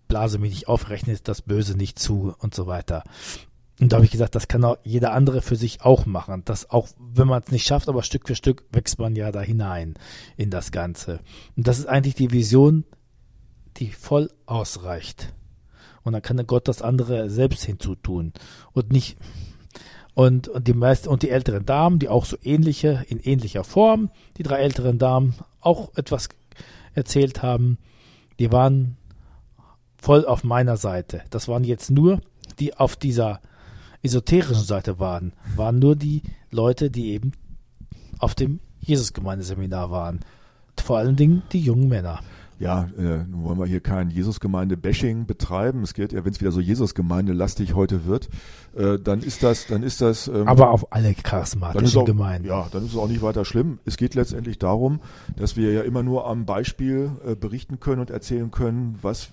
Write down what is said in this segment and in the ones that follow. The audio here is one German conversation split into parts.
blase mich nicht auf, rechne das Böse nicht zu und so weiter. Und da habe ich gesagt, das kann auch jeder andere für sich auch machen. Das auch, wenn man es nicht schafft, aber Stück für Stück wächst man ja da hinein in das Ganze. Und das ist eigentlich die Vision, die voll ausreicht. Und dann kann Gott das andere selbst hinzutun. Und nicht, und die älteren Damen, die auch so in ähnlicher Form, die 3 älteren Damen auch etwas erzählt haben, die waren voll auf meiner Seite. Das waren jetzt nur, die auf dieser esoterischen Seite waren nur die Leute, die eben auf dem Jesusgemeindeseminar waren. Vor allen Dingen die jungen Männer. Ja, nun wollen wir hier kein Jesusgemeinde-Bashing betreiben. Es geht ja, wenn es wieder so Jesusgemeinde-lastig heute wird, dann ist das. Aber auf alle charismatischen Gemeinden. Ja, dann ist es auch nicht weiter schlimm. Es geht letztendlich darum, dass wir ja immer nur am Beispiel berichten können und erzählen können, was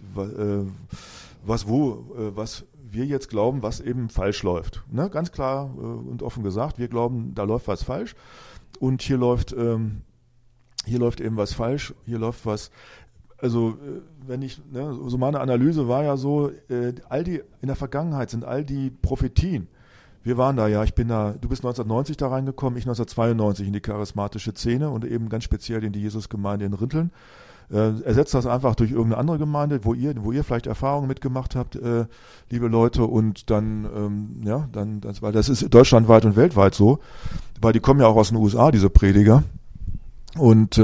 wir jetzt glauben, was eben falsch läuft. Ne? Ganz klar und offen gesagt, wir glauben, da läuft was falsch und hier läuft eben was falsch, hier läuft was. Also so meine Analyse war ja so, in der Vergangenheit sind all die Prophetien, wir waren da ja, du bist 1990 da reingekommen, ich 1992 in die charismatische Szene und eben ganz speziell in die Jesusgemeinde in Rinteln. Ersetzt das einfach durch irgendeine andere Gemeinde, wo ihr vielleicht Erfahrungen mitgemacht habt, liebe Leute, und dann, weil das ist deutschlandweit und weltweit so, weil die kommen ja auch aus den USA, diese Prediger. Und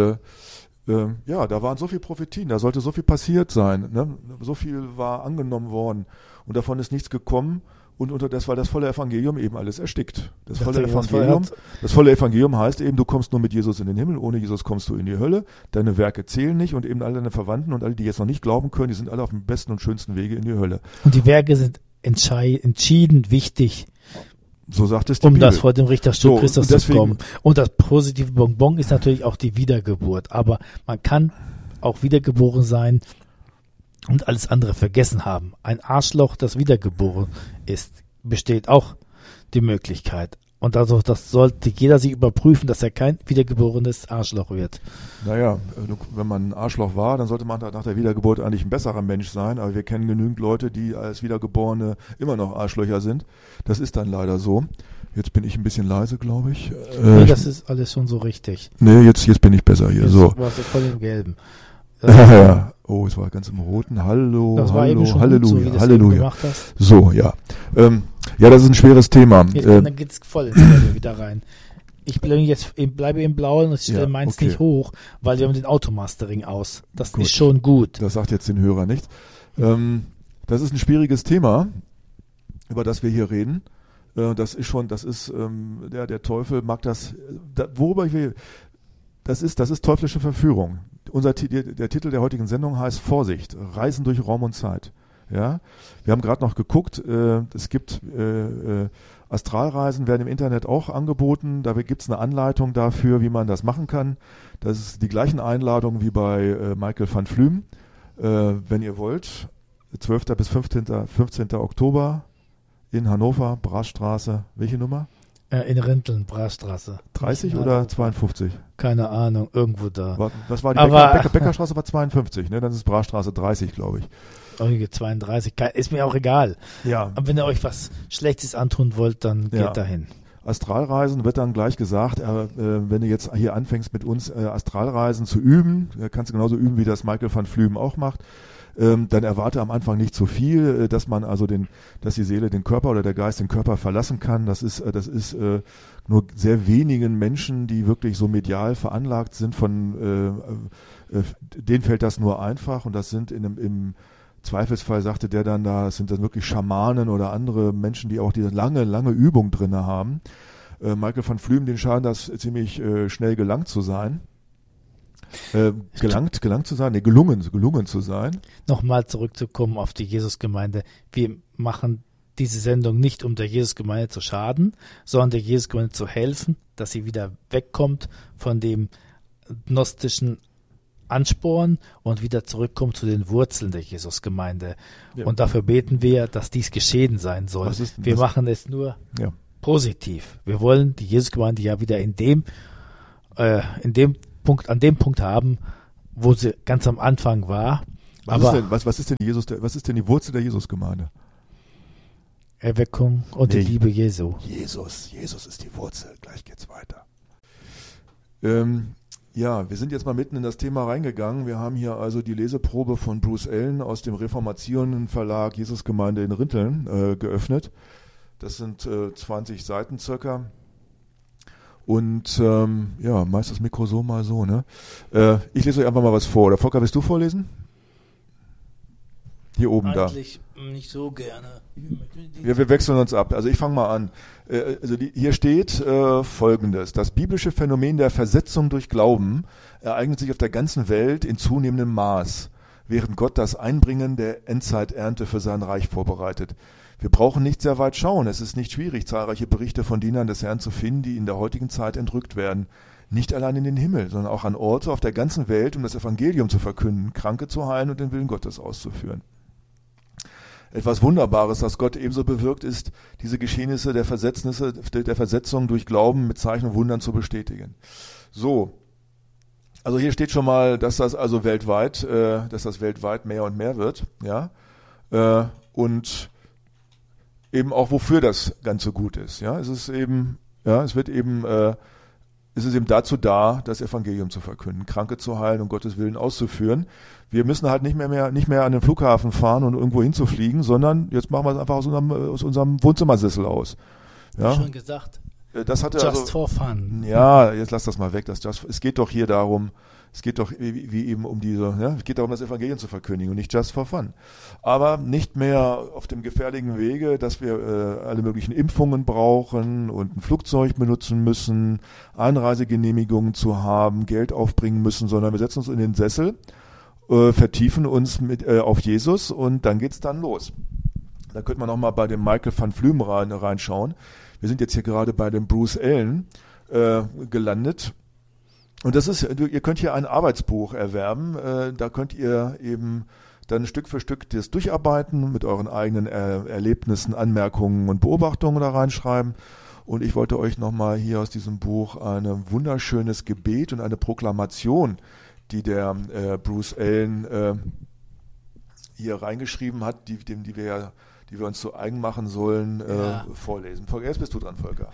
da waren so viele Prophetien, da sollte so viel passiert sein, ne? So viel war angenommen worden und davon ist nichts gekommen und das war das volle Evangelium eben alles erstickt. Das volle Evangelium heißt eben, du kommst nur mit Jesus in den Himmel, ohne Jesus kommst du in die Hölle, deine Werke zählen nicht und eben alle deine Verwandten und alle, die jetzt noch nicht glauben können, die sind alle auf dem besten und schönsten Wege in die Hölle. Und die Werke sind entschieden wichtig. So sagt es die Bibel. Das vor dem Richterstuhl Christus zu kommen. Und das positive Bonbon ist natürlich auch die Wiedergeburt. Aber man kann auch wiedergeboren sein und alles andere vergessen haben. Ein Arschloch, das wiedergeboren ist, besteht auch die Möglichkeit. Und also das sollte jeder sich überprüfen, dass er kein wiedergeborenes Arschloch wird. Naja, wenn man ein Arschloch war, dann sollte man nach der Wiedergeburt eigentlich ein besserer Mensch sein. Aber wir kennen genügend Leute, die als Wiedergeborene immer noch Arschlöcher sind. Das ist dann leider so. Jetzt bin ich ein bisschen leise, glaube ich. Nee, das ist alles schon so richtig. Nee, jetzt bin ich besser hier. Jetzt so. warst du voll im Gelben. Ja. Oh, es war ganz im Roten. Hallo, das war eben schon Halleluja, gut, so, wie Halleluja. gemacht hast. So, ja. Das ist ein schweres Thema. Dann geht's voll ins Gelbe wieder rein. Ich bleibe im Blauen und stelle meins nicht hoch, weil wir haben den Automastering aus. Das ist schon gut. Das sagt jetzt den Hörer nichts. Das ist ein schwieriges Thema, über das wir hier reden. Der Teufel mag das, worüber ich will, das ist teuflische Verführung. Der Titel der heutigen Sendung heißt Vorsicht, Reisen durch Raum und Zeit. Ja, wir haben gerade noch geguckt, es gibt Astralreisen, werden im Internet auch angeboten, da gibt es eine Anleitung dafür, wie man das machen kann. Das ist die gleichen Einladungen wie bei Michael van Flüm. Wenn ihr wollt, 12. bis 15. Oktober in Hannover, Brastraße, welche Nummer? In Rinteln, Brastraße. 30 oder 52? Keine Ahnung, irgendwo da. Das war die Bäckerstraße war 52, ne? Dann ist es Brastraße 30, glaube ich. 32, ist mir auch egal. Ja. Aber wenn ihr euch was Schlechtes antun wollt, dann geht dahin. Astralreisen wird dann gleich gesagt, wenn du jetzt hier anfängst mit uns Astralreisen zu üben, kannst du genauso üben, wie das Michael van Flüm auch macht, dann erwarte am Anfang nicht zu viel, dass die Seele den Körper oder der Geist den Körper verlassen kann. Das ist nur sehr wenigen Menschen, die wirklich so medial veranlagt sind, denen fällt das nur einfach und das sind im Zweifelsfall, sagte der dann da, sind das wirklich Schamanen oder andere Menschen, die auch diese lange, lange Übung drin haben. Michael van Flüm, den scheint das ziemlich schnell gelungen zu sein. Gelungen zu sein. Nochmal zurückzukommen auf die Jesusgemeinde. Wir machen diese Sendung nicht, um der Jesusgemeinde zu schaden, sondern der Jesusgemeinde zu helfen, dass sie wieder wegkommt von dem gnostischen Ansporn und wieder zurückkommt zu den Wurzeln der Jesusgemeinde. Ja. Und dafür beten wir, dass dies geschehen sein soll. Wir machen es nur positiv. Wir wollen die Jesusgemeinde ja wieder an dem Punkt haben, wo sie ganz am Anfang war. Was ist denn die Wurzel der Jesusgemeinde? Erweckung und die Liebe Jesu. Jesus ist die Wurzel. Gleich geht's weiter. Wir sind jetzt mal mitten in das Thema reingegangen. Wir haben hier also die Leseprobe von Bruce Allen aus dem Reformationen-Verlag Jesusgemeinde in Rinteln geöffnet. Das sind 20 Seiten circa. Und meist das Mikro so, mal so. Ne? Ich lese euch einfach mal was vor. Oder Volker, willst du vorlesen? Hier oben Eigentlich nicht so gerne. Wir wechseln uns ab. Also ich fange mal an. Hier steht Folgendes. Das biblische Phänomen der Versetzung durch Glauben ereignet sich auf der ganzen Welt in zunehmendem Maß, während Gott das Einbringen der Endzeiternte für sein Reich vorbereitet. Wir brauchen nicht sehr weit schauen. Es ist nicht schwierig, zahlreiche Berichte von Dienern des Herrn zu finden, die in der heutigen Zeit entrückt werden. Nicht allein in den Himmel, sondern auch an Orte auf der ganzen Welt, um das Evangelium zu verkünden, Kranke zu heilen und den Willen Gottes auszuführen. Etwas Wunderbares, das Gott ebenso bewirkt, ist, diese Geschehnisse der Versetzung durch Glauben mit Zeichen und Wundern zu bestätigen. So, also hier steht schon mal, dass das weltweit mehr und mehr wird, ja, und eben auch wofür das Ganze gut ist, ja. Es ist eben dazu da, das Evangelium zu verkünden, Kranke zu heilen und Gottes Willen auszuführen. Wir müssen halt nicht mehr an den Flughafen fahren und irgendwo hinzufliegen, sondern jetzt machen wir es einfach aus unserem Wohnzimmersessel aus. Ja? Schon gesagt. Das hatte Just for fun. Ja, jetzt lass das mal weg. Es geht doch hier darum, es geht doch wie eben um es geht darum, das Evangelium zu verkündigen und nicht just for fun. Aber nicht mehr auf dem gefährlichen Wege, dass wir alle möglichen Impfungen brauchen und ein Flugzeug benutzen müssen, Einreisegenehmigungen zu haben, Geld aufbringen müssen, sondern wir setzen uns in den Sessel, vertiefen uns auf Jesus und dann geht's dann los. Da könnte man auch mal bei dem Michael van Vluem reinschauen. Wir sind jetzt hier gerade bei dem Bruce Allen gelandet. Und ihr könnt hier ein Arbeitsbuch erwerben. Da könnt ihr eben dann Stück für Stück das durcharbeiten, mit euren eigenen Erlebnissen, Anmerkungen und Beobachtungen da reinschreiben. Und ich wollte euch nochmal hier aus diesem Buch ein wunderschönes Gebet und eine Proklamation, die der Bruce Allen hier reingeschrieben hat, die wir uns zu eigen machen sollen, vorlesen. Jetzt bist du dran, Volker.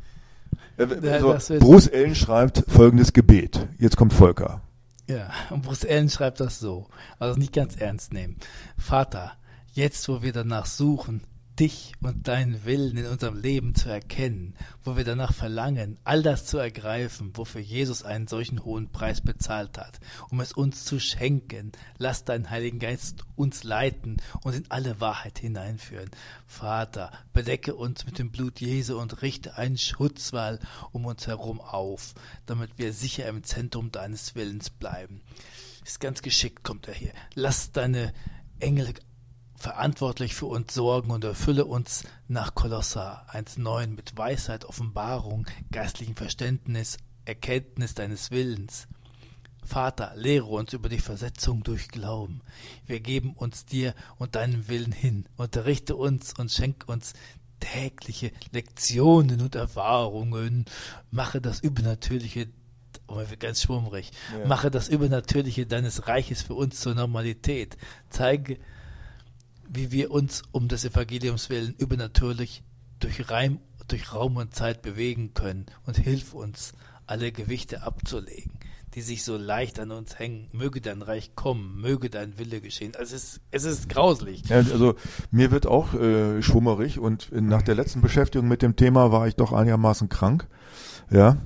Bruce Allen schreibt folgendes Gebet. Jetzt kommt Volker. Ja, und Bruce Allen schreibt das so. Also nicht ganz ernst nehmen. Vater, jetzt wo wir danach suchen, dich und deinen Willen in unserem Leben zu erkennen, wo wir danach verlangen, all das zu ergreifen, wofür Jesus einen solchen hohen Preis bezahlt hat, um es uns zu schenken, lass deinen Heiligen Geist uns leiten und in alle Wahrheit hineinführen. Vater, bedecke uns mit dem Blut Jesu und richte einen Schutzwall um uns herum auf, damit wir sicher im Zentrum deines Willens bleiben. Ist ganz geschickt, kommt er hier. Lass deine Engel verantwortlich für uns sorgen und erfülle uns nach Kolosser 1,9 mit Weisheit, Offenbarung, geistlichem Verständnis, Erkenntnis deines Willens. Vater, lehre uns über die Versetzung durch Glauben. Wir geben uns dir und deinem Willen hin. Unterrichte uns und schenk uns tägliche Lektionen und Erfahrungen. Mache das Übernatürliche, ganz schwummrig, mache das Übernatürliche deines Reiches für uns zur Normalität. Zeige, wie wir uns um des Evangeliums willen übernatürlich durch Raum und Zeit bewegen können, und hilf uns, alle Gewichte abzulegen, die sich so leicht an uns hängen. Möge dein Reich kommen, möge dein Wille geschehen. Also es ist grauslich. Ja, also mir wird auch schwummerig, und nach der letzten Beschäftigung mit dem Thema war ich doch einigermaßen krank. Ja.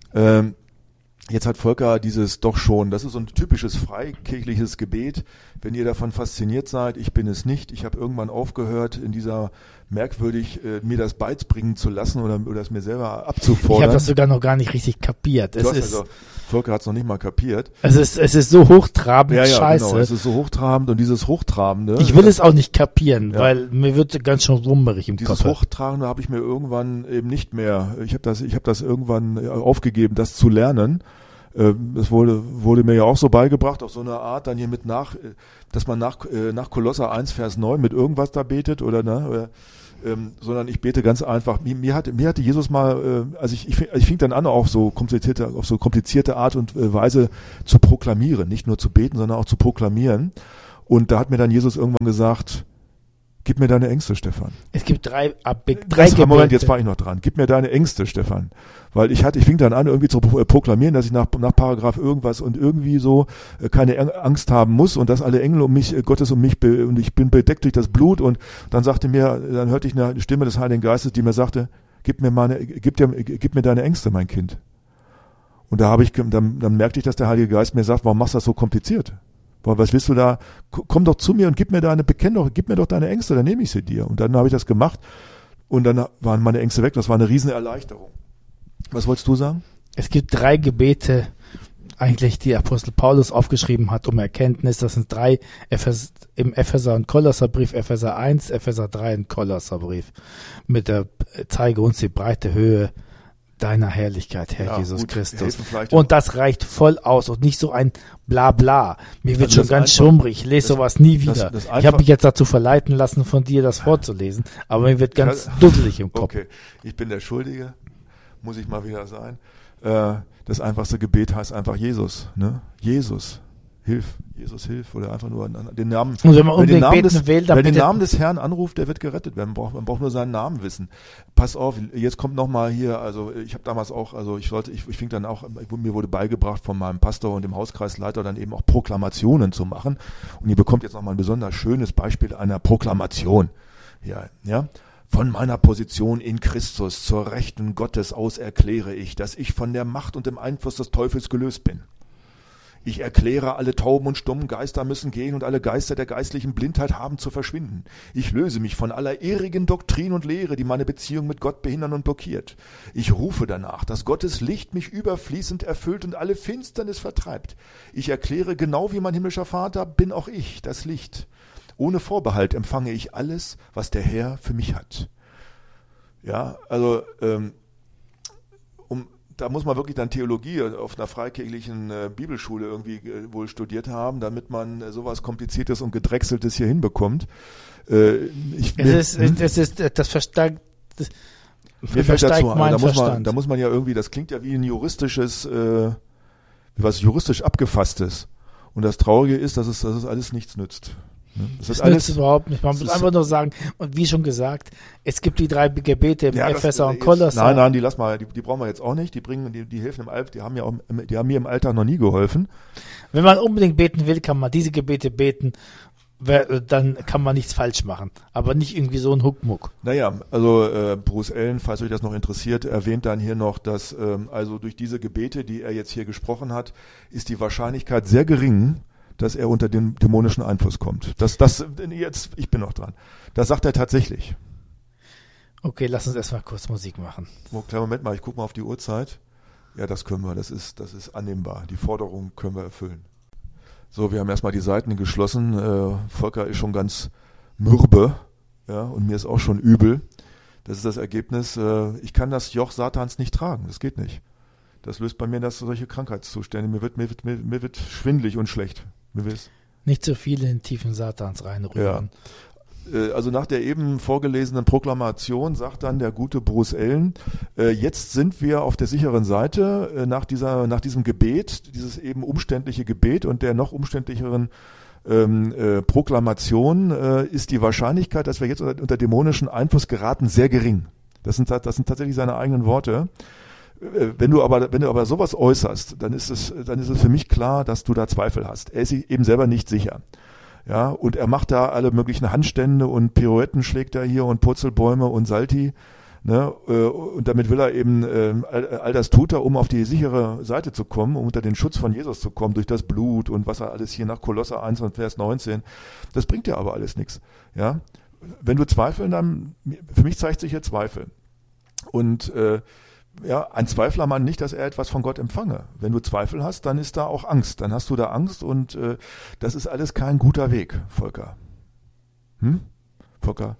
Jetzt hat Volker das ist so ein typisches freikirchliches Gebet. Wenn ihr davon fasziniert seid, ich bin es nicht. Ich habe irgendwann aufgehört, in dieser mir das beibringen zu lassen oder es mir selber abzufordern. Ich habe das sogar noch gar nicht richtig kapiert. Volker hat es noch nicht mal kapiert. Es ist so hochtrabend, scheiße. Genau, es ist so hochtrabend, und dieses Hochtrabende. Ich will es auch nicht kapieren, weil mir wird ganz schön wummerig im Kopf. Dieses Hochtrabende habe ich mir irgendwann eben nicht mehr, ich habe das irgendwann aufgegeben, das zu lernen. Das wurde mir ja auch so beigebracht, auf so eine Art, dann hier dass man nach Kolosser 1, Vers 9 mit irgendwas da betet, sondern ich bete ganz einfach. Mir hatte Jesus mal, ich fing dann an, auf so komplizierte Art und Weise zu proklamieren, nicht nur zu beten, sondern auch zu proklamieren. Und da hat mir dann Jesus irgendwann gesagt, gib mir deine Ängste, Stefan. Es gibt drei Moment, jetzt war ich noch dran. Gib mir deine Ängste, Stefan. Weil ich fing dann an, irgendwie zu proklamieren, dass ich nach Paragraph irgendwas und irgendwie so keine Angst haben muss und dass alle Engel Gottes um mich, und ich bin bedeckt durch das Blut. Und dann dann hörte ich eine Stimme des Heiligen Geistes, die mir sagte, gib mir deine Ängste, mein Kind. Und dann merkte ich, dass der Heilige Geist mir sagt, warum machst du das so kompliziert? Was willst du da? Komm doch zu mir und gib mir doch deine Ängste, dann nehme ich sie dir. Und dann habe ich das gemacht und dann waren meine Ängste weg. Das war eine riesen Erleichterung. Was wolltest du sagen? Es gibt 3 Gebete, eigentlich, die Apostel Paulus aufgeschrieben hat, um Erkenntnis. Das sind 3 im Epheser- und Kolosserbrief, Epheser 1, Epheser 3 und Kolosserbrief. Mit der zeige uns die breite Höhe deiner Herrlichkeit, Herr Jesus Christus. Und das reicht voll aus und nicht so ein Blabla. Mir wird schon ganz schummrig. Ich lese sowas nie wieder. Ich habe mich jetzt dazu verleiten lassen, von dir das vorzulesen, aber mir wird ganz dusselig im Kopf. Okay, ich bin der Schuldige, muss ich mal wieder sein. Das einfachste Gebet heißt einfach Jesus. Ne? Jesus, hilf. Jesus, hilf. Oder einfach nur den Namen. Und wenn man unbedingt beten will, dann wer den Namen des Herrn anruft, der wird gerettet werden. Man braucht nur seinen Namen wissen. Pass auf, jetzt kommt nochmal hier, also ich habe damals auch, also ich fing dann auch, mir wurde beigebracht von meinem Pastor und dem Hauskreisleiter dann eben auch Proklamationen zu machen. Und ihr bekommt jetzt nochmal ein besonders schönes Beispiel einer Proklamation. Ja. Von meiner Position in Christus zur Rechten Gottes aus erkläre ich, dass ich von der Macht und dem Einfluss des Teufels gelöst bin. Ich erkläre, alle tauben und stummen Geister müssen gehen und alle Geister der geistlichen Blindheit haben zu verschwinden. Ich löse mich von aller irrigen Doktrin und Lehre, die meine Beziehung mit Gott behindern und blockiert. Ich rufe danach, dass Gottes Licht mich überfließend erfüllt und alle Finsternis vertreibt. Ich erkläre, genau wie mein himmlischer Vater bin auch ich das Licht. Ohne Vorbehalt empfange ich alles, was der Herr für mich hat. Ja, also da muss man wirklich dann Theologie auf einer freikirchlichen Bibelschule irgendwie wohl studiert haben, damit man sowas Kompliziertes und Gedrechseltes hier hinbekommt. Das versteigt meinen Verstand. Da muss man ja irgendwie, das klingt ja wie ein juristisch abgefasstes. Und das Traurige ist, dass es alles nichts nützt. Das nützt überhaupt nicht. Man muss einfach nur sagen, und wie schon gesagt, es gibt die 3 Gebete im Epheser und Kolosser. Nein, die brauchen wir jetzt auch nicht. Die helfen im Alltag, die haben mir im Alltag noch nie geholfen. Wenn man unbedingt beten will, kann man diese Gebete beten, dann kann man nichts falsch machen. Aber nicht irgendwie so ein Huckmuck. Naja, also Bruce Allen, falls euch das noch interessiert, erwähnt dann hier noch, dass also durch diese Gebete, die er jetzt hier gesprochen hat, ist die Wahrscheinlichkeit sehr gering, dass er unter den dämonischen Einfluss kommt. Ich bin noch dran. Das sagt er tatsächlich. Okay, lass uns erstmal kurz Musik machen. Kleinen Moment mal, ich gucke mal auf die Uhrzeit. Ja, das können wir, das ist annehmbar. Die Forderung können wir erfüllen. So, wir haben erstmal die Seiten geschlossen. Volker ist schon ganz mürbe, ja, und mir ist auch schon übel. Das ist das Ergebnis. Ich kann das Joch Satans nicht tragen, das geht nicht. Das löst bei mir solche Krankheitszustände. Mir wird schwindelig und schlecht. Nicht so viel in den Tiefen Satans reinrühren. Ja. Also nach der eben vorgelesenen Proklamation sagt dann der gute Bruce Allen, jetzt sind wir auf der sicheren Seite nach diesem Gebet, dieses eben umständliche Gebet und der noch umständlicheren Proklamation ist die Wahrscheinlichkeit, dass wir jetzt unter dämonischen Einfluss geraten, sehr gering. Das sind tatsächlich seine eigenen Worte. Wenn du aber sowas äußerst, dann ist es für mich klar, dass du da Zweifel hast. Er ist sich eben selber nicht sicher. Ja, und er macht da alle möglichen Handstände und Pirouetten schlägt er hier und Purzelbäume und Salti, ne, und damit will er eben, all das tut er, um auf die sichere Seite zu kommen, um unter den Schutz von Jesus zu kommen, durch das Blut und was er alles hier nach Kolosser 1 und Vers 19. Das bringt ja aber alles nichts. Ja, wenn du zweifeln, dann, für mich zeigt sich hier Zweifel. Und, ein Zweifler meint nicht, dass er etwas von Gott empfange. Wenn du Zweifel hast, dann ist da auch Angst. Dann hast du da Angst und das ist alles kein guter Weg, Volker. Volker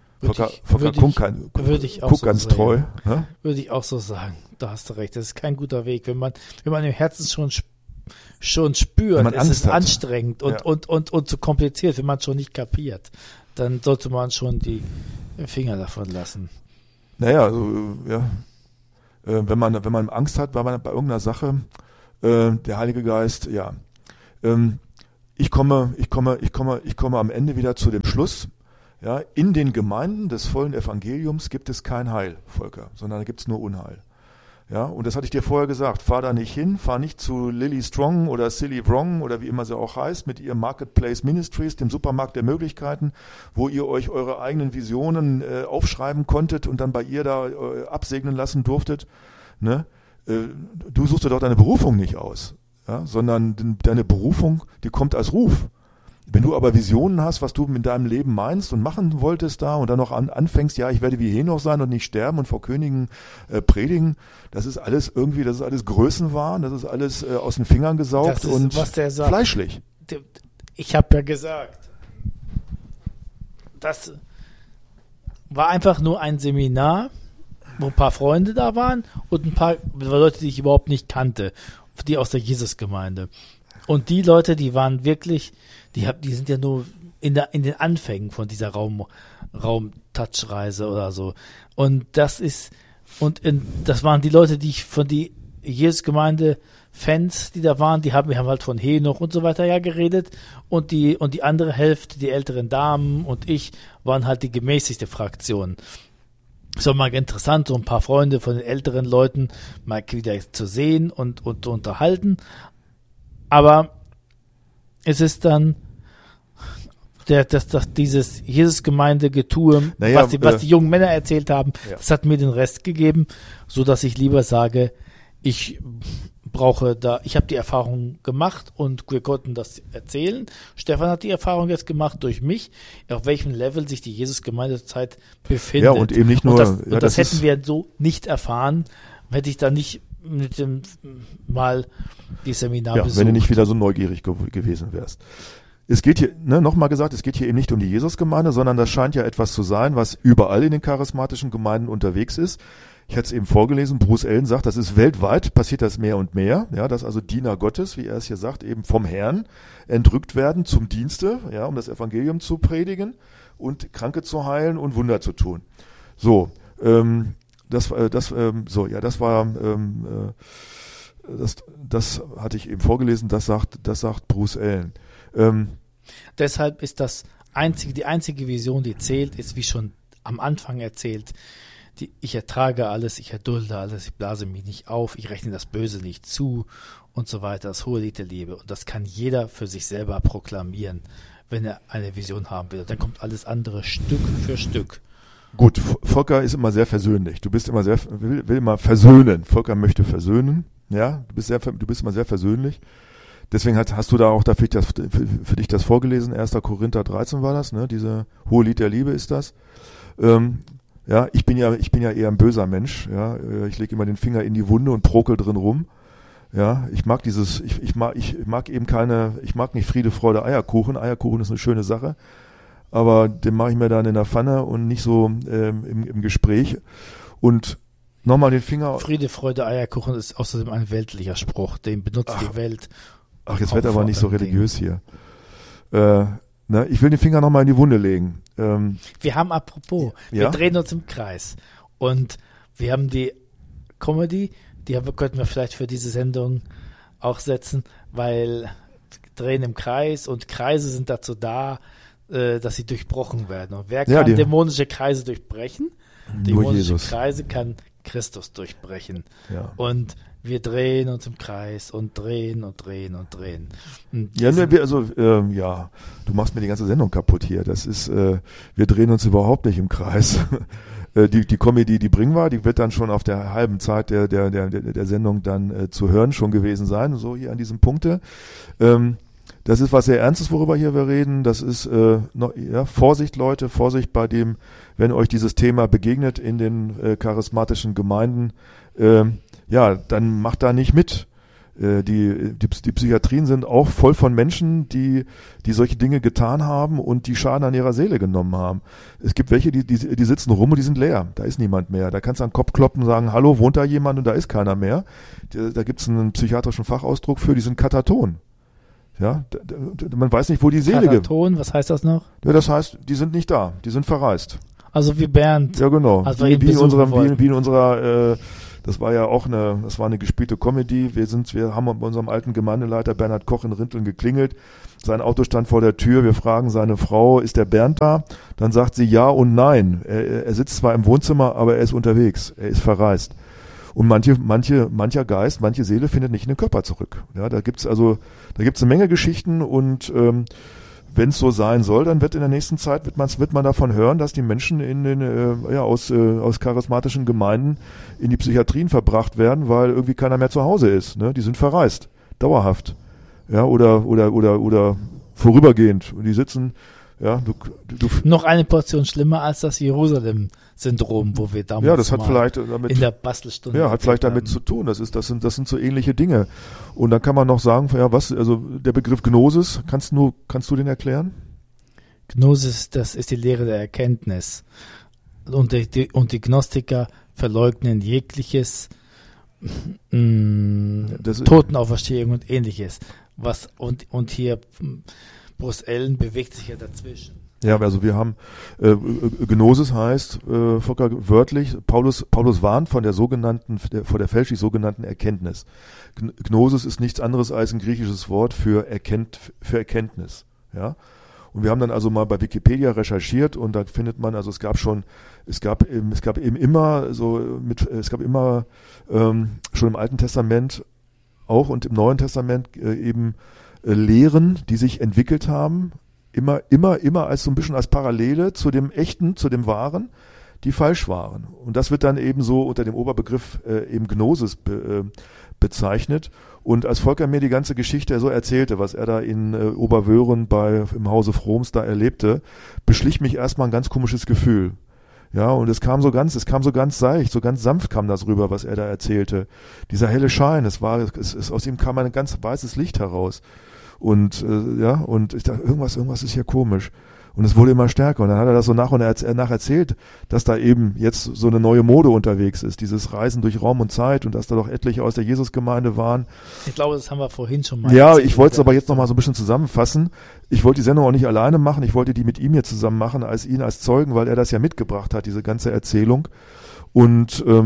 guck ganz treu. Ne? Würde ich auch so sagen. Da hast du recht. Das ist kein guter Weg. Wenn man im Herzen schon spürt, es ist anstrengend und zu kompliziert, wenn man schon nicht kapiert, dann sollte man schon die Finger davon lassen. Naja, also, ja. Wenn man Angst hat bei irgendeiner Sache, der Heilige Geist, ja. ich komme am Ende wieder zu dem Schluss, ja, in den Gemeinden des vollen Evangeliums gibt es kein Heil, Volker, sondern da gibt es nur Unheil. Ja, und das hatte ich dir vorher gesagt. Fahr da nicht hin, fahr nicht zu Lily Strong oder Silly Wrong oder wie immer sie auch heißt, mit ihrem Marketplace Ministries, dem Supermarkt der Möglichkeiten, wo ihr euch eure eigenen Visionen aufschreiben konntet und dann bei ihr da absegnen lassen durftet. Ne? Du suchst dir doch deine Berufung nicht aus, ja, sondern deine Berufung, die kommt als Ruf. Wenn du aber Visionen hast, was du mit deinem Leben meinst und machen wolltest da und dann noch anfängst, ja, ich werde wie Henoch sein und nicht sterben und vor Königen predigen, das ist alles Größenwahn, das ist alles aus den Fingern gesaugt und fleischlich. Ich habe ja gesagt, das war einfach nur ein Seminar, wo ein paar Freunde da waren und ein paar Leute, die ich überhaupt nicht kannte, die aus der Jesusgemeinde. Und die Leute, die waren wirklich, die sind ja nur in den Anfängen von dieser Raum-Touch-Reise oder so. Und das waren die Leute, von die Jesus-Gemeinde-Fans, die da waren, die haben halt von Henoch und so weiter ja geredet. Und die andere Hälfte, die älteren Damen und ich, waren halt die gemäßigte Fraktion. Es war mal interessant, so ein paar Freunde von den älteren Leuten mal wieder zu sehen und zu unterhalten. Aber es ist dann dieses Jesusgemeinde-Getue, was die jungen Männer erzählt haben, das hat mir den Rest gegeben, so dass ich lieber sage, ich habe die Erfahrung gemacht und wir konnten das erzählen. Stefan hat die Erfahrung jetzt gemacht durch mich, auf welchem Level sich die Jesusgemeindezeit befindet. Ja, und eben nicht nur. Das hätten wir so nicht erfahren, hätte ich da nicht mit dem mal die Seminar besucht. Wenn du nicht wieder so neugierig gewesen wärst. Es geht hier, nochmal gesagt, es geht hier eben nicht um die Jesusgemeinde, sondern das scheint ja etwas zu sein, was überall in den charismatischen Gemeinden unterwegs ist. Ich hatte es eben vorgelesen, Bruce Ellen sagt, das ist weltweit, passiert das mehr und mehr, ja, dass also Diener Gottes, wie er es hier sagt, eben vom Herrn entrückt werden zum Dienste, ja, um das Evangelium zu predigen und Kranke zu heilen und Wunder zu tun. So, das hatte ich eben vorgelesen, das sagt Bruce Ellen. Deshalb ist die einzige Vision, die zählt, ist wie schon am Anfang erzählt, ich ertrage alles, ich erdulde alles, ich blase mich nicht auf, ich rechne das Böse nicht zu und so weiter, das hohe Lied der Liebe. Und das kann jeder für sich selber proklamieren, wenn er eine Vision haben will. Dann kommt alles andere Stück für Stück. Gut, Volker ist immer sehr versöhnlich. Du bist immer will immer versöhnen. Volker möchte versöhnen. Ja, du bist immer sehr versöhnlich. Deswegen hast du da auch für dich das vorgelesen. 1. Korinther 13 war das, ne? Diese hohe Lied der Liebe ist das. Ja, ich bin ja eher ein böser Mensch. Ja, ich lege immer den Finger in die Wunde und prokel drin rum. Ja, ich mag nicht Friede, Freude, Eierkuchen. Eierkuchen ist eine schöne Sache. Aber den mache ich mir dann in der Pfanne und nicht so im Gespräch. Und nochmal den Finger. Friede, Freude, Eierkuchen ist außerdem ein weltlicher Spruch, den benutzt die Welt. Ach, jetzt wird aber nicht so religiös hier. Ich will den Finger nochmal in die Wunde legen. Wir haben wir drehen uns im Kreis. Und wir haben die Comedy, könnten wir vielleicht für diese Sendung auch setzen, weil drehen im Kreis und Kreise sind dazu da, dass sie durchbrochen werden. Und wer kann dämonische Kreise durchbrechen? Dämonische Kreise kann Christus durchbrechen. Ja. Und wir drehen uns im Kreis und drehen und drehen und drehen. Und du machst mir die ganze Sendung kaputt hier. Das ist, wir drehen uns überhaupt nicht im Kreis. Die Comedy, die bringen wir, die wird dann schon auf der halben Zeit der Sendung dann zu hören schon gewesen sein, so hier an diesem Punkte. Das ist was sehr Ernstes, worüber hier wir reden. Das ist Vorsicht, Leute, Vorsicht bei dem, wenn euch dieses Thema begegnet in den charismatischen Gemeinden, dann macht da nicht mit. Die Psychiatrien sind auch voll von Menschen, die solche Dinge getan haben und die Schaden an ihrer Seele genommen haben. Es gibt welche, die sitzen rum und die sind leer. Da ist niemand mehr. Da kannst du an den Kopf kloppen und sagen, hallo, wohnt da jemand? Und da ist keiner mehr. Da gibt es einen psychiatrischen Fachausdruck für, die sind kataton. Ja, man weiß nicht, wo die Seele Kataton, was heißt das noch? Ja, das heißt, die sind nicht da. Die sind verreist. Also wie Bernd. Ja, genau. Also wie in unserer Das war ja auch das war eine gespielte Comedy. Wir haben bei unserem alten Gemeindeleiter Bernhard Koch in Rinteln geklingelt. Sein Auto stand vor der Tür. Wir fragen seine Frau, ist der Bernd da? Dann sagt sie ja und nein. Er sitzt zwar im Wohnzimmer, aber er ist unterwegs. Er ist verreist. Und mancher Geist, manche Seele findet nicht in den Körper zurück. Ja, da gibt's eine Menge Geschichten und wenn es so sein soll, dann wird in der nächsten Zeit wird man davon hören, dass die Menschen aus charismatischen Gemeinden in die Psychiatrien verbracht werden, weil irgendwie keiner mehr zu Hause ist. Ne? Die sind verreist, dauerhaft, ja, oder vorübergehend und die sitzen. Ja, noch eine Portion schlimmer als das Jerusalem-Syndrom, wo wir damals ja, das hat vielleicht damit, in der Bastelstunde hat vielleicht damit zu tun. Das sind so ähnliche Dinge. Und dann kann man noch sagen, ja, also der Begriff Gnosis, kannst du den erklären? Gnosis, das ist die Lehre der Erkenntnis. Und die Gnostiker verleugnen jegliches Totenauferstehung und ähnliches. Und hier Bruce Ellen bewegt sich ja dazwischen. Ja, also wir haben Gnosis heißt wörtlich, Paulus warnt von vor der fälschlich sogenannten Erkenntnis. Gnosis ist nichts anderes als ein griechisches Wort für Erkenntnis. Ja? Und wir haben dann also mal bei Wikipedia recherchiert und da findet man, also es gab immer schon im Alten Testament auch und im Neuen Testament Lehren, die sich entwickelt haben, immer als so ein bisschen als Parallele zu dem Echten, zu dem Wahren, die falsch waren. Und das wird dann eben so unter dem Oberbegriff eben Gnosis bezeichnet. Und als Volker mir die ganze Geschichte so erzählte, was er da in Oberwöhren im Hause Froms da erlebte, beschlich mich erstmal ein ganz komisches Gefühl. Ja, und es kam so ganz seicht, so ganz sanft kam das rüber, was er da erzählte. Dieser helle Schein, aus ihm kam ein ganz weißes Licht heraus. Und und ich dachte, irgendwas ist hier komisch. Und es wurde immer stärker. Und dann hat er das so nach erzählt, dass da eben jetzt so eine neue Mode unterwegs ist, dieses Reisen durch Raum und Zeit und dass da doch etliche aus der Jesusgemeinde waren. Ich glaube, das haben wir vorhin schon mal erzählt. Ja, ich wollte es aber jetzt noch mal so ein bisschen zusammenfassen. Ich wollte die Sendung auch nicht alleine machen. Ich wollte die mit ihm hier zusammen machen, ihn als Zeugen, weil er das ja mitgebracht hat, diese ganze Erzählung. Und ich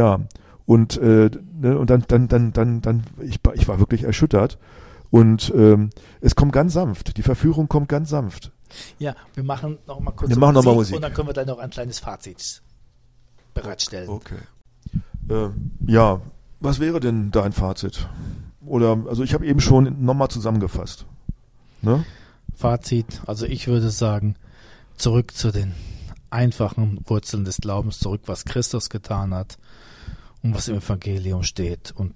war wirklich erschüttert. Und es kommt ganz sanft. Die Verführung kommt ganz sanft. Ja, wir machen noch mal kurz Musik und dann können wir dann noch ein kleines Fazit bereitstellen. Okay. Was wäre denn dein Fazit? Also ich habe eben schon nochmal zusammengefasst. Ne? Fazit, also ich würde sagen, zurück zu den einfachen Wurzeln des Glaubens, zurück, was Christus getan hat und was im Evangelium steht. Und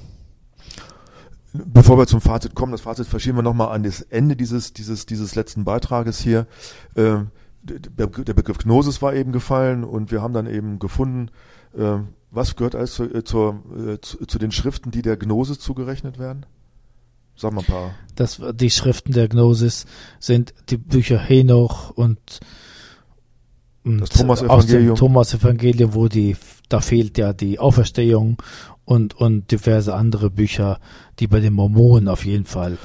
bevor wir zum Fazit kommen, das Fazit verschieben wir nochmal an das Ende dieses letzten Beitrages hier. Der Begriff Gnosis war eben gefallen und wir haben dann eben gefunden, was gehört alles zu den Schriften, die der Gnosis zugerechnet werden? Sag mal ein paar. Die Schriften der Gnosis sind die Bücher Henoch und das Thomas-Evangelium. Aus dem Thomas-Evangelium, da fehlt ja die Auferstehung und diverse andere Bücher, die bei den Mormonen auf jeden Fall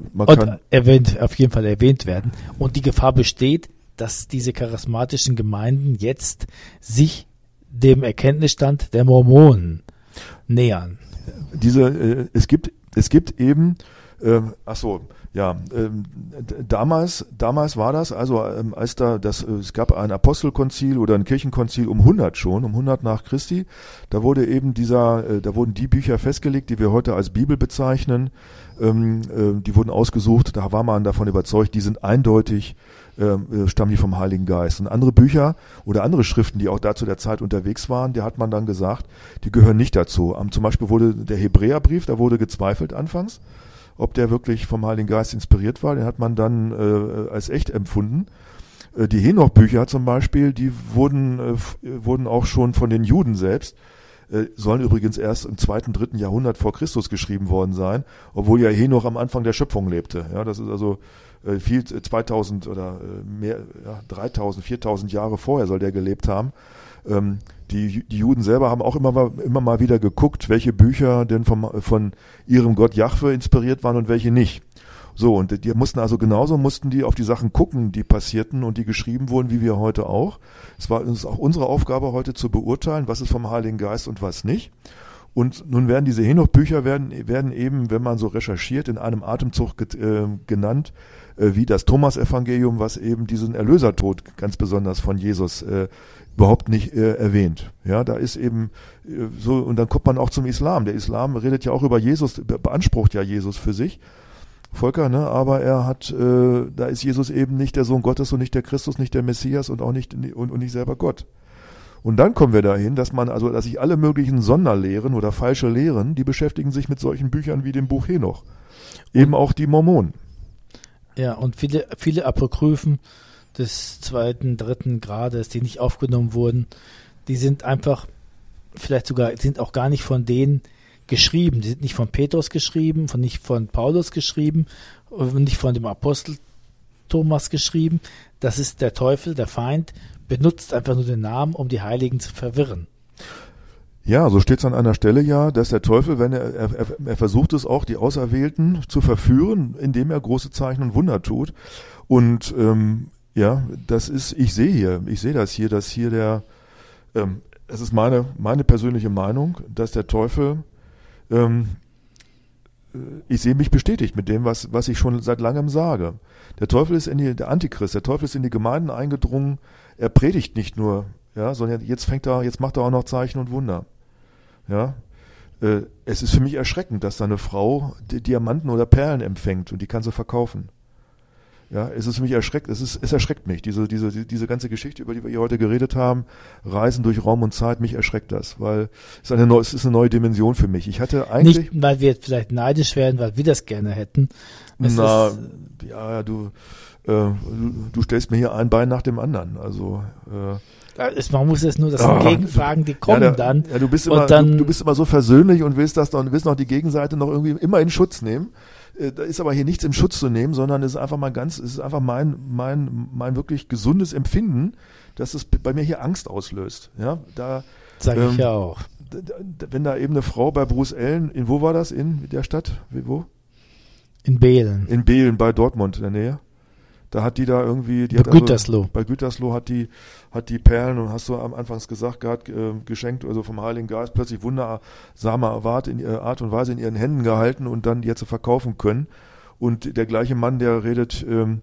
erwähnt werden. Und die Gefahr besteht, dass diese charismatischen Gemeinden jetzt sich dem Erkenntnisstand der Mormonen nähern. Es gibt eben, damals war das, also es gab ein Apostelkonzil oder ein Kirchenkonzil um 100 nach Christi, da wurden die Bücher festgelegt, die wir heute als Bibel bezeichnen, die wurden ausgesucht, da war man davon überzeugt, die sind eindeutig, stammen die vom Heiligen Geist. Und andere Bücher oder andere Schriften, die auch da zu der Zeit unterwegs waren, die hat man dann gesagt, die gehören nicht dazu. Zum Beispiel wurde der Hebräerbrief, da wurde gezweifelt anfangs, ob der wirklich vom Heiligen Geist inspiriert war, den hat man dann als echt empfunden. Die Henoch-Bücher zum Beispiel, die wurden auch schon von den Juden selbst, sollen übrigens erst im 2., 3. Jahrhundert vor Christus geschrieben worden sein, obwohl ja Henoch am Anfang der Schöpfung lebte. Ja, das ist also 2000 oder mehr, 3000, 4000 Jahre vorher soll der gelebt haben. Die Juden selber haben auch immer mal wieder geguckt, welche Bücher denn von ihrem Gott Jahwe inspiriert waren und welche nicht. So, und die mussten also genauso auf die Sachen gucken, die passierten und die geschrieben wurden, wie wir heute auch. Es war uns auch unsere Aufgabe heute zu beurteilen, was ist vom Heiligen Geist und was nicht. Und nun werden diese Henoch-Bücher werden eben, wenn man so recherchiert, in einem Atemzug genannt, wie das Thomas-Evangelium, was eben diesen Erlösertod ganz besonders von Jesus überhaupt nicht erwähnt. Ja, da ist eben so, und dann kommt man auch zum Islam. Der Islam redet ja auch über Jesus, beansprucht ja Jesus für sich. Volker, ne? Aber da ist Jesus eben nicht der Sohn Gottes und nicht der Christus, nicht der Messias und auch nicht selber Gott. Und dann kommen wir dahin, dass sich alle möglichen Sonderlehren oder falsche Lehren, die beschäftigen sich mit solchen Büchern wie dem Buch Henoch. Eben auch die Mormonen. Ja, und viele Apokryphen des 2., 3. Grades, die nicht aufgenommen wurden, die sind einfach, sind auch gar nicht von denen geschrieben. Die sind nicht von Petrus geschrieben, nicht von Paulus geschrieben, nicht von dem Apostel Thomas geschrieben. Das ist der Teufel, der Feind, benutzt einfach nur den Namen, um die Heiligen zu verwirren. Ja, so steht es an einer Stelle ja, dass der Teufel, wenn er versucht es auch, die Auserwählten zu verführen, indem er große Zeichen und Wunder tut. Und ich sehe das hier, es ist meine persönliche Meinung, dass der Teufel, ich sehe mich bestätigt mit dem, was ich schon seit langem sage. Der Teufel ist der Antichrist, der Teufel ist in die Gemeinden eingedrungen, er predigt nicht nur, ja, sondern jetzt macht er auch noch Zeichen und Wunder. Ja, es ist für mich erschreckend, dass da eine Frau Diamanten oder Perlen empfängt und die kann sie verkaufen. Ja, es ist für mich erschreckend, es erschreckt mich, diese ganze Geschichte, über die wir hier heute geredet haben, Reisen durch Raum und Zeit, mich erschreckt das, weil es ist eine neue Dimension für mich. Ich hatte eigentlich... Nicht, weil wir jetzt vielleicht neidisch werden, weil wir das gerne hätten. Du stellst mir hier ein Bein nach dem anderen, also... man muss jetzt nur das Gegenfragen, die kommen dann. Ja, du bist immer so versöhnlich und willst noch die Gegenseite noch irgendwie immer in Schutz nehmen. Da ist aber hier nichts in Schutz zu nehmen, sondern es ist einfach mein wirklich gesundes Empfinden, dass es bei mir hier Angst auslöst. Ja, da sage ich ja auch. Wenn da eben eine Frau bei Bruce Ellen, wo war das? In der Stadt? Wo? In Beelen. In Beelen, bei Dortmund in der Nähe. Da hat die da irgendwie, bei Gütersloh hat die Perlen, und hast du am Anfangs gesagt gehabt, geschenkt, also vom Heiligen Geist, plötzlich wundersame Art und Weise in ihren Händen gehalten und dann die jetzt verkaufen können. Und der gleiche Mann, der redet,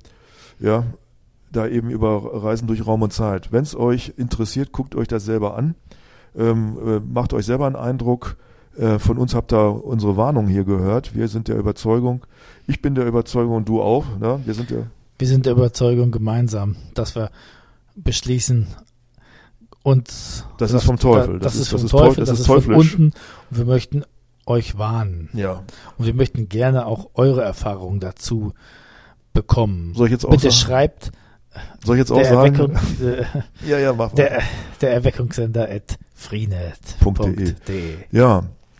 da eben über Reisen durch Raum und Zeit. Wenn es euch interessiert, guckt euch das selber an, macht euch selber einen Eindruck. Von uns habt ihr unsere Warnung hier gehört. Wir sind der Überzeugung, ich bin der Überzeugung und du auch, ne? Wir sind der Überzeugung gemeinsam, dass wir beschließen und das ist vom Teufel. Das ist vom Teufel, das ist teuflisch. Von unten, und wir möchten euch warnen. Ja. Und wir möchten gerne auch eure Erfahrungen dazu bekommen. Soll ich jetzt auch Bitte sagen? schreibt Soll ich jetzt auch sagen? Mach mal. Der Erweckungssender @freenet.de. Ja,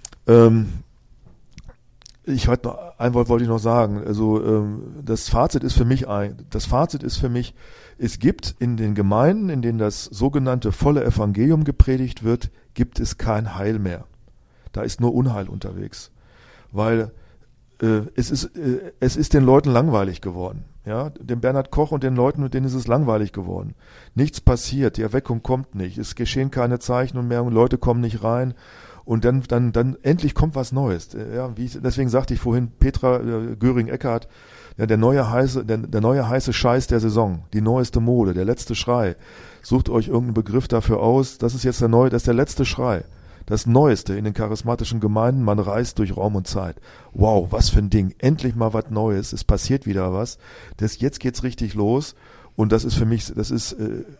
ein Wort wollte ich noch sagen. Also das Fazit ist für mich, es gibt in den Gemeinden, in denen das sogenannte volle Evangelium gepredigt wird, gibt es kein Heil mehr. Da ist nur Unheil unterwegs, weil es ist den Leuten langweilig geworden. Ja, dem Bernhard Koch und den Leuten, mit denen ist es langweilig geworden. Nichts passiert, die Erweckung kommt nicht, es geschehen keine Zeichen mehr und Leute kommen nicht rein. Und dann endlich kommt was Neues. Ja, deswegen sagte ich vorhin, Petra Göring-Eckardt, ja, der neue heiße Scheiß der Saison, die neueste Mode, der letzte Schrei. Sucht euch irgendeinen Begriff dafür aus. Das ist jetzt das ist der letzte Schrei. Das Neueste in den charismatischen Gemeinden, man reist durch Raum und Zeit. Wow, was für ein Ding. Endlich mal was Neues. Es passiert wieder was. Jetzt geht's richtig los. Und das ist für mich, das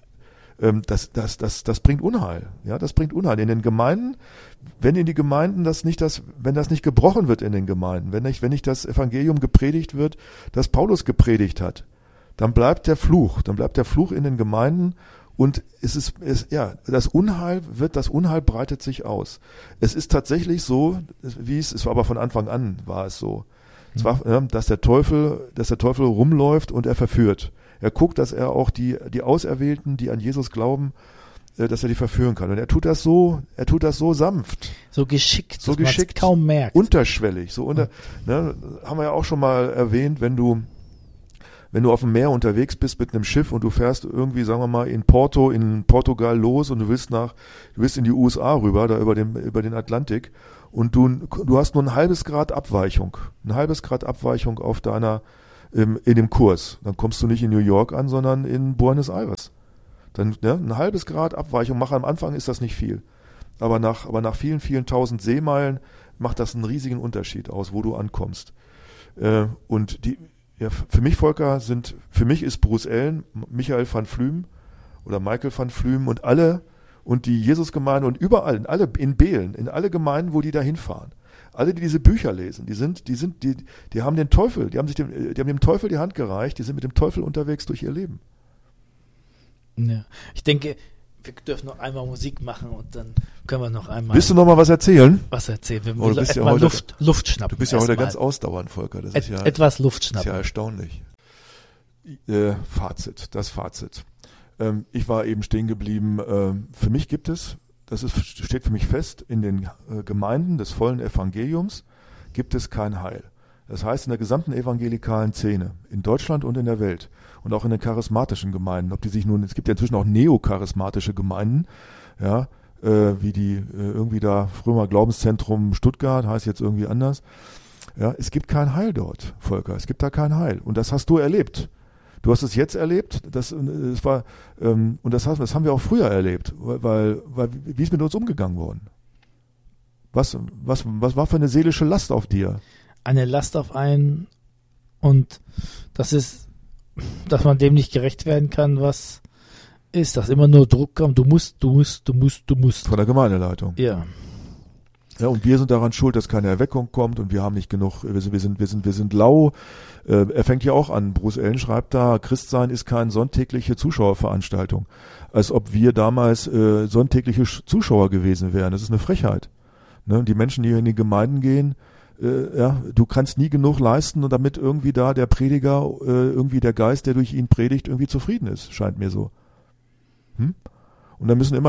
bringt Unheil. Ja, das bringt Unheil in den Gemeinden. Wenn das nicht gebrochen wird in den Gemeinden, wenn nicht das Evangelium gepredigt wird, das Paulus gepredigt hat, dann bleibt der Fluch in den Gemeinden und das Unheil breitet sich aus. Es ist tatsächlich so, es war aber von Anfang an war es so. Es war, dass der Teufel rumläuft und er verführt. Er guckt, dass er auch die Auserwählten, die an Jesus glauben, dass er die verführen kann. Und er tut das so sanft. So geschickt, so dass man es geschickt, kaum merkt. Unterschwellig. Ne, haben wir ja auch schon mal erwähnt, wenn du auf dem Meer unterwegs bist mit einem Schiff und du fährst irgendwie, sagen wir mal, in Portugal los und du willst in die USA rüber, da über den Atlantik und du hast nur ein halbes Grad Abweichung auf in dem Kurs. Dann kommst du nicht in New York an, sondern in Buenos Aires. Dann, ein halbes Grad Abweichung. Am Anfang ist das nicht viel. Aber nach vielen, vielen tausend Seemeilen macht das einen riesigen Unterschied aus, wo du ankommst. Und für mich, Volker, für mich ist Bruce Ellen, Michael van Fluem oder Michael van Fluem und alle und die Jesusgemeinde und überall, in Beelen, in alle Gemeinden, wo die da hinfahren. Alle, die diese Bücher lesen, die haben den Teufel, die haben dem Teufel die Hand gereicht, die sind mit dem Teufel unterwegs durch ihr Leben. Ja. Ich denke, wir dürfen noch einmal Musik machen und dann können wir noch einmal. Willst du noch mal was erzählen? Was erzählen? Wir müssen erstmal Luft schnappen. Du bist ja heute ganz ausdauernd, Volker. Das ist etwas Luft schnappen. Das ist ja erstaunlich. Das Fazit. Ich war eben stehen geblieben. Für mich steht für mich fest, in den Gemeinden des vollen Evangeliums gibt es kein Heil. Das heißt, in der gesamten evangelikalen Szene, in Deutschland und in der Welt und auch in den charismatischen Gemeinden, es gibt ja inzwischen auch neocharismatische Gemeinden, ja, wie die irgendwie da früher mal Glaubenszentrum Stuttgart, heißt jetzt irgendwie anders. Ja, es gibt kein Heil dort, Volker, es gibt da kein Heil. Und das hast du erlebt. Du hast es jetzt erlebt, das haben wir auch früher erlebt, weil wie ist mit uns umgegangen worden? Was war für eine seelische Last auf dir? Eine Last auf einen und das ist, dass man dem nicht gerecht werden kann, was ist, dass immer nur Druck kommt, du musst. Von der Gemeindeleitung. Ja. Ja, und wir sind daran schuld, dass keine Erweckung kommt und wir haben nicht genug, wir sind lau. Er fängt ja auch an, Bruce Ellen schreibt da, Christsein ist keine sonntägliche Zuschauerveranstaltung. Als ob wir damals sonntägliche Zuschauer gewesen wären. Das ist eine Frechheit. Ne? Die Menschen, die hier in die Gemeinden gehen, du kannst nie genug leisten und damit irgendwie da der Prediger, irgendwie der Geist, der durch ihn predigt, irgendwie zufrieden ist, scheint mir so. Und da müssen immer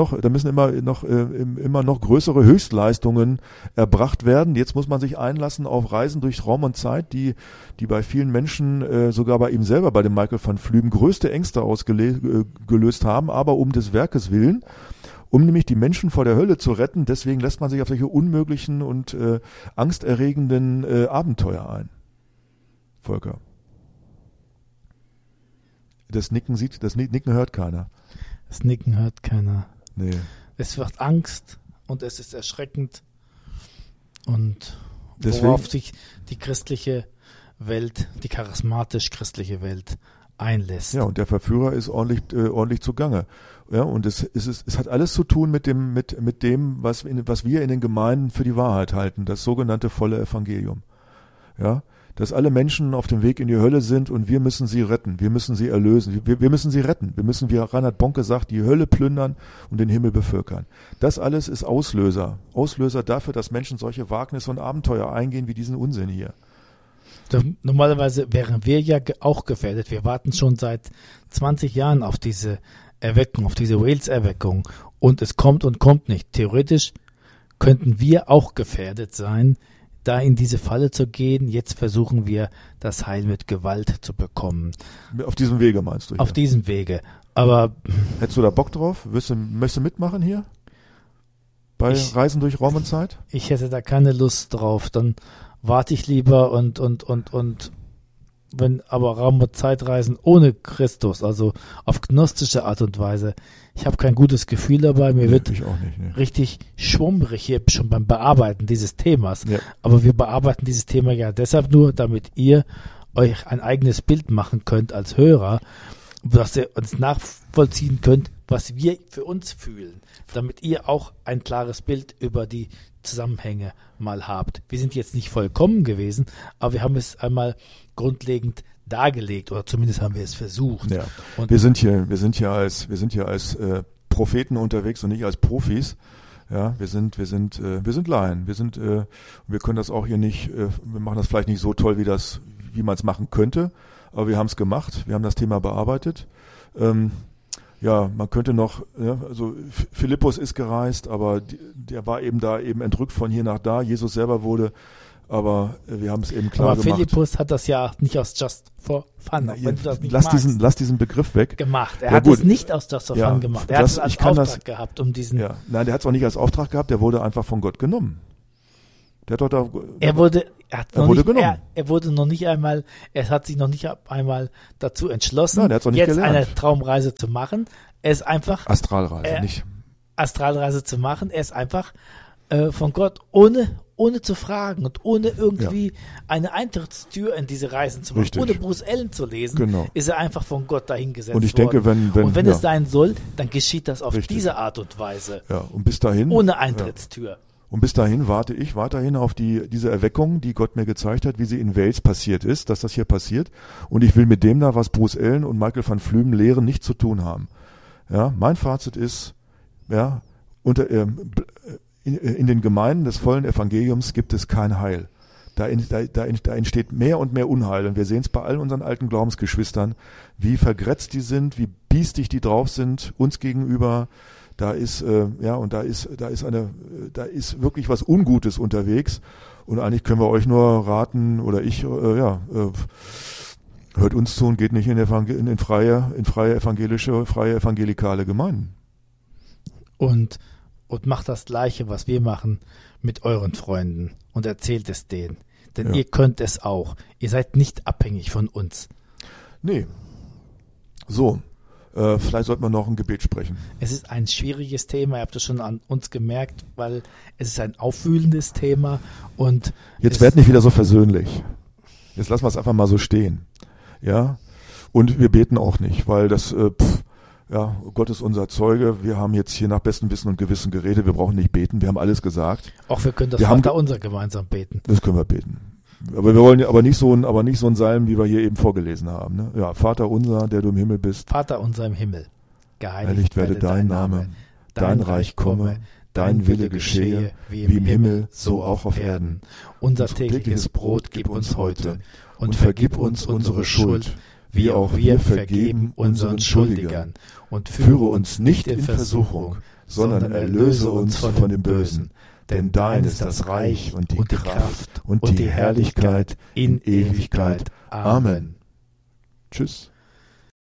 immer noch größere Höchstleistungen erbracht werden. Jetzt muss man sich einlassen auf Reisen durch Raum und Zeit, die bei vielen Menschen, sogar bei ihm selber, bei dem Michael van Fluem, größte Ängste ausgelöst haben, aber um des Werkes willen, um nämlich die Menschen vor der Hölle zu retten. Deswegen lässt man sich auf solche unmöglichen und angsterregenden Abenteuer ein. Volker. Das Nicken hört keiner. Das Nicken hört keiner. Nee. Es wird Angst und es ist erschreckend. Und worauf sich die christliche Welt, die charismatisch-christliche Welt einlässt. Ja, und der Verführer ist ordentlich zugange. Ja, und es hat alles zu tun mit dem, was wir in den Gemeinden für die Wahrheit halten, das sogenannte volle Evangelium. Ja, dass alle Menschen auf dem Weg in die Hölle sind und wir müssen sie retten, wir müssen sie erlösen, wir müssen sie retten, wir müssen, wie Reinhard Bonke sagt, die Hölle plündern und den Himmel bevölkern. Das alles ist Auslöser dafür, dass Menschen solche Wagnisse und Abenteuer eingehen wie diesen Unsinn hier. Normalerweise wären wir ja auch gefährdet. Wir warten schon seit 20 Jahren auf diese Erweckung, auf diese Wales-Erweckung und es kommt und kommt nicht. Theoretisch könnten wir auch gefährdet sein, da in diese Falle zu gehen. Jetzt versuchen wir, das Heil mit Gewalt zu bekommen. Auf diesem Wege meinst du? Auf diesem Wege. Aber hättest du da Bock drauf? Möchtest du mitmachen hier? Bei Reisen durch Raum und Zeit? Ich hätte da keine Lust drauf. Dann warte ich lieber und wenn aber Raum- und Zeitreisen ohne Christus, also auf gnostische Art und Weise, ich habe kein gutes Gefühl dabei, mir wird richtig schwummrig hier schon beim Bearbeiten dieses Themas. Ja. Aber wir bearbeiten dieses Thema ja deshalb nur, damit ihr euch ein eigenes Bild machen könnt als Hörer, dass ihr uns nachvollziehen könnt, was wir für uns fühlen, damit ihr auch ein klares Bild über die Zusammenhänge mal habt. Wir sind jetzt nicht vollkommen gewesen, aber wir haben es einmal grundlegend dargelegt oder zumindest haben wir es versucht. Ja. Und wir sind hier als Propheten unterwegs und nicht als Profis. Ja, wir sind Laien. Wir können das auch hier nicht. Wir machen das vielleicht nicht so toll, wie man es machen könnte, aber wir haben es gemacht. Wir haben das Thema bearbeitet. ja, man könnte noch, ja, also Philippus ist gereist, aber der war eben da eben entrückt von hier nach da. Jesus selber wurde, aber wir haben es eben klar Aber gemacht. Philippus hat das ja nicht aus Just for Fun, auch wenn du das nicht lass magst, diesen Begriff weg. gemacht. Er Ja, hat gut. es nicht aus Just for Ja, Fun gemacht. Er hat das- es als ich kann Auftrag das- gehabt, um diesen. Ja, nein, der hat es auch nicht als Auftrag gehabt, der wurde einfach von Gott genommen. Der hat doch da, Er wurde genommen. Er wurde noch nicht einmal, er hat sich noch nicht einmal dazu entschlossen, Nein, er hat's auch nicht jetzt gelernt. eine Traumreise zu machen. Er ist einfach Astralreise, nicht. Astralreise zu machen. Er ist einfach von Gott ohne zu fragen und ohne irgendwie eine Eintrittstür in diese Reisen zu machen, Richtig. ohne Bruce Allen zu lesen, Genau. ist er einfach von Gott dahingesetzt Und ich worden. denke, wenn Und wenn ja, es sein soll, dann geschieht das auf Richtig. diese Art und Weise, ja, und bis dahin, ohne Eintrittstür. und bis dahin warte ich weiterhin auf diese Erweckung, die Gott mir gezeigt hat, wie sie in Wales passiert ist, dass das hier passiert. Und ich will mit dem da, was Bruce Allen und Michael van Flümen lehren, nichts zu tun haben. Ja, mein Fazit ist, ja, in den Gemeinden des vollen Evangeliums gibt es kein Heil. Da entsteht mehr und mehr Unheil. Und wir sehen es bei all unseren alten Glaubensgeschwistern, wie vergrätzt die sind, wie biestig die drauf sind, uns gegenüber. Da ist, da ist wirklich was Ungutes unterwegs. Und eigentlich können wir euch nur raten, oder hört uns zu und geht nicht in freie evangelische, freie evangelikale Gemeinden. Und macht das Gleiche, was wir machen mit euren Freunden und erzählt es denen. Denn ihr könnt es auch. Ihr seid nicht abhängig von uns. Nee. So, vielleicht sollten wir noch ein Gebet sprechen. Es ist ein schwieriges Thema, ihr habt es schon an uns gemerkt, weil es ist ein aufwühlendes Thema. Und Jetzt werd nicht wieder so versöhnlich. Jetzt lassen wir es einfach mal so stehen. Ja, und wir beten auch nicht, weil das, Gott ist unser Zeuge. Wir haben jetzt hier nach bestem Wissen und Gewissen geredet. Wir brauchen nicht beten. Wir haben alles gesagt. auch wir können das Wir haben Vaterunser gemeinsam beten. Das können wir beten. Aber wir wollen aber nicht so ein Psalm, wie wir hier eben vorgelesen haben. Ne? Ja, Vater unser, der du im Himmel bist. Vater unser im Himmel, Geheiligt werde dein Name. Dein Reich komme. Dein Wille geschehe, wie im Himmel, so auch auf Erden. Unser tägliches Brot gib uns heute und vergib uns unsere Schuld, wie auch wir vergeben unseren Schuldigern. und Führe uns nicht in Versuchung, sondern erlöse uns von dem Bösen. Denn dein ist das Reich und die Kraft und die Herrlichkeit in Ewigkeit. Amen. Tschüss.